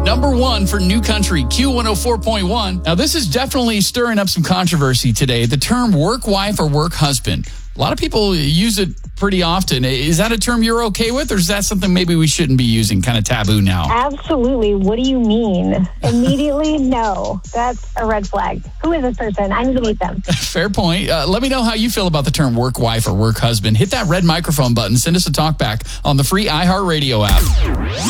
Number 1 for New Country, Q104.1. Now, this is definitely stirring up some controversy today. The term work wife or work husband. A lot of people use it pretty often. Is that a term you're okay with, or is that something maybe we shouldn't be using, kind of taboo now? Absolutely. What do you mean? Immediately, no. That's a red flag. Who is this person? I need to meet them. Fair point. Let me know how you feel about the term work wife or work husband. Hit that red microphone button. Send us a talk back on the free iHeartRadio app.